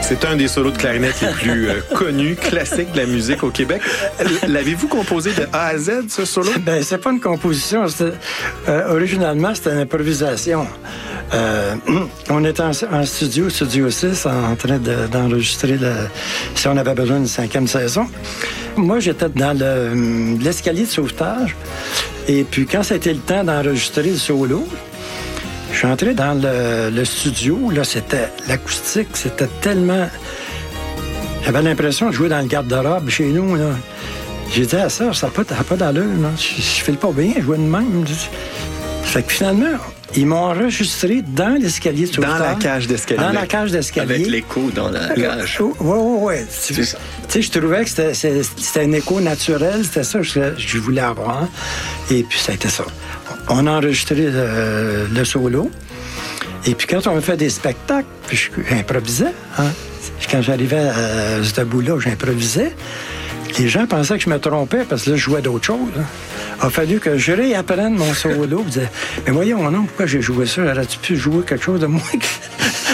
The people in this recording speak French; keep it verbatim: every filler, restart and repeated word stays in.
C'est un des solos de clarinette les plus euh, connus, classiques de la musique au Québec. L'avez-vous composé de A à Z, ce solo? Ben, c'est pas une composition. Euh, originalement, c'était une improvisation. Euh, on était en, en studio, Studio six, en train de, d'enregistrer le, si on avait besoin d'une cinquième saison. Moi, j'étais dans le, l'escalier de sauvetage. Et puis, quand ça a été le temps d'enregistrer le solo, je suis entré dans le, le studio. Là, c'était l'acoustique, c'était tellement... J'avais l'impression de jouer dans le garde-robe chez nous, là. J'ai dit à ça, ça n'a pas, pas d'allure, là. Je ne file pas bien, jouer de même. Fait que finalement, ils m'ont enregistré dans l'escalier de sauvetage. Dans la cage d'escalier. Dans la cage d'escalier. Avec l'écho dans la cage. Oui, oui, oui. Tu ça. sais, je trouvais que c'était, c'était un écho naturel. C'était ça que je, je voulais avoir. Et puis, ça a été ça. On a enregistré le, le solo. Et puis, quand on a fait des spectacles, puis j'improvisais. Hein? Quand j'arrivais à ce bout-là, j'improvisais. Les gens pensaient que je me trompais parce que là, je jouais d'autres choses. Hein. Il a fallu que je réapprenne mon solo. Ils disaient, mais voyons, non, pourquoi j'ai joué ça? Aurais-tu pu jouer quelque chose de moins?